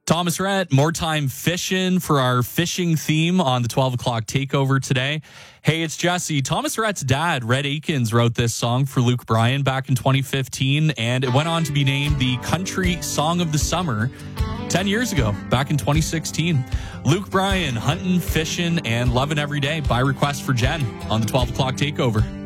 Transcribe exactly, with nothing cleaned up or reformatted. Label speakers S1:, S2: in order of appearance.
S1: Thomas Rhett, more time fishing for our fishing theme on the twelve o'clock takeover today. Hey, it's Jesse. Thomas Rhett's dad, Rhett Akins, wrote this song for Luke Bryan back in twenty fifteen, and it went on to be named the Country Song of the Summer ten years ago, back in twenty sixteen. Luke Bryan, hunting, fishing, and loving every day by request for Jen on the twelve o'clock takeover.